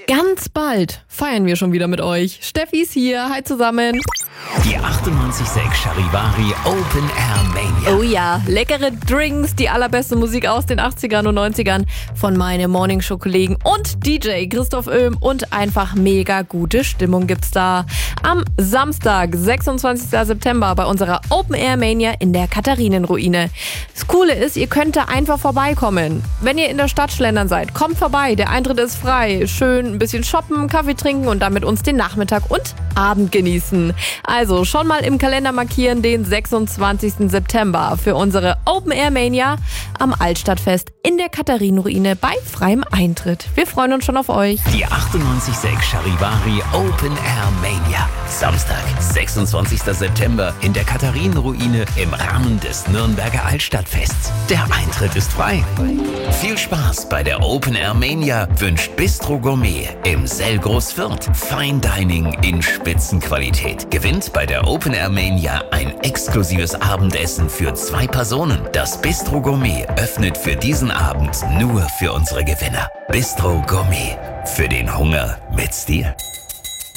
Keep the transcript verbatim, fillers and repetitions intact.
Ganz bald feiern wir schon wieder mit euch. Steffi ist hier. Hi zusammen. Die achtundneunzig Komma sechs Charivari Open Air Mania. Oh ja, leckere Drinks, die allerbeste Musik aus den achtzigern und neunzigern von meinen Morningshow-Kollegen und D J Christoph Oehm und einfach mega gute Stimmung gibt's da. Am Samstag, sechsundzwanzigsten September bei unserer Open Air Mania in der Katharinenruine. Das Coole ist, ihr könnt da einfach vorbeikommen. Wenn ihr in der Stadt schlendern seid, kommt vorbei, der Eintritt ist frei. Schön ein bisschen shoppen, Kaffee trinken und dann mit uns den Nachmittag und Abend genießen. Also schon mal im Kalender markieren den sechsundzwanzigsten September für unsere Open Air Mania am Altstadtfest in der Katharinenruine bei freiem Eintritt. Wir freuen uns schon auf euch. Die achtundneunzig Komma sechs Charivari Open Air Mania. Samstag, sechsundzwanzigsten September in der Katharinenruine im Rahmen des Nürnberger Altstadtfests. Der Eintritt ist frei. Viel Spaß bei der Open Air Mania wünscht Bistro Gourmet im Sellgroß Fürth. Fine Dining in Spitzenqualität. Gewinnt bei der Open Air Mania ein exklusives Abendessen für zwei Personen. Das Bistro Gourmet öffnet für diesen Abend nur für unsere Gewinner. Bistro Gourmet. Für den Hunger mit Stil.